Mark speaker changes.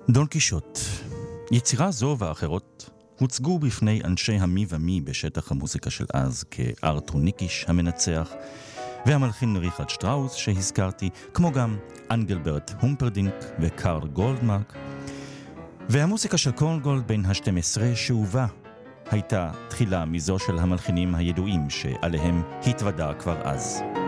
Speaker 1: דון קישוט. יצירה זו ואחרות הוצגו בפני אנשי המי ומי בשטח המוזיקה של אז כארתור ניקיש המנצח והמלחין ריכרד שטראוס שהזכרתי, כמו גם אנגלברט הומפרדינק וקארל גולדמרק. והמוזיקה של קורנגולד בין ה-12 שאובה הייתה תחילה מזו של המלחינים הידועים שעליהם התוודע כבר אז.